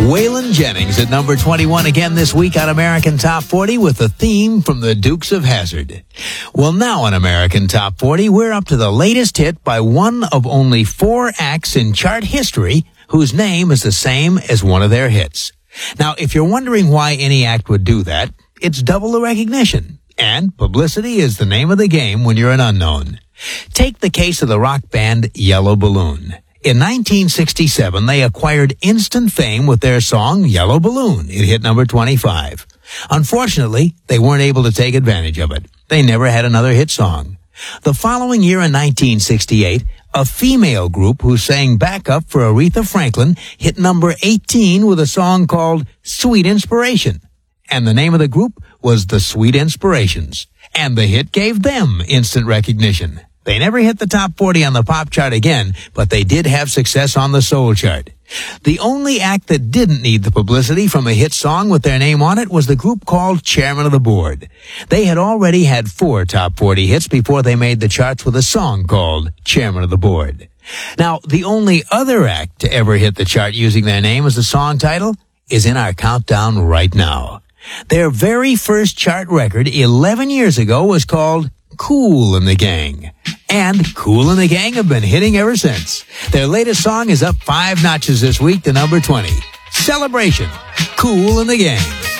Waylon Jennings at number 21 again this week on American Top 40 with a theme from the Dukes of Hazzard. Well, now on American Top 40, we're up to the latest hit by one of only 4 acts in chart history whose name is the same as one of their hits. Now, if you're wondering why any act would do that, it's double the recognition. And publicity is the name of the game when you're an unknown. Take the case of the rock band Yellow Balloon. In 1967, they acquired instant fame with their song Yellow Balloon. It hit number 25. Unfortunately, they weren't able to take advantage of it. They never had another hit song. The following year in 1968, a female group who sang backup for Aretha Franklin hit number 18 with a song called Sweet Inspiration. And the name of the group was the Sweet Inspirations. And the hit gave them instant recognition. They never hit the top 40 on the pop chart again, but they did have success on the soul chart. The only act that didn't need the publicity from a hit song with their name on it was the group called Chairman of the Board. They had already had 4 top 40 hits before they made the charts with a song called Chairman of the Board. Now, the only other act to ever hit the chart using their name as a song title is in our countdown right now. Their very first chart record 11 years ago was called Kool and the Gang. And Kool and the Gang have been hitting ever since. Their latest song is up 5 notches this week to number 20. Celebration. Kool and the Gang.